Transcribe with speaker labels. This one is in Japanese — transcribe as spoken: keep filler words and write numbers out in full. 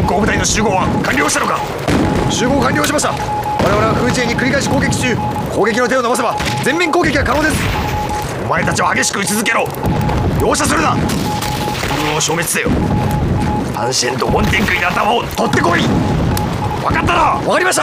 Speaker 1: 攻部隊の集合は完了したのか？
Speaker 2: 集合完了しました。我々は空地に繰り返し攻撃中。攻撃の手を伸ばせば全面攻撃が可能です。
Speaker 1: お前たちは激しく撃ち続けろ。容赦するな。空軍を消滅せよ。アンシェント・フォンテンクイの頭を取ってこい。分かったな。
Speaker 2: 分かりました。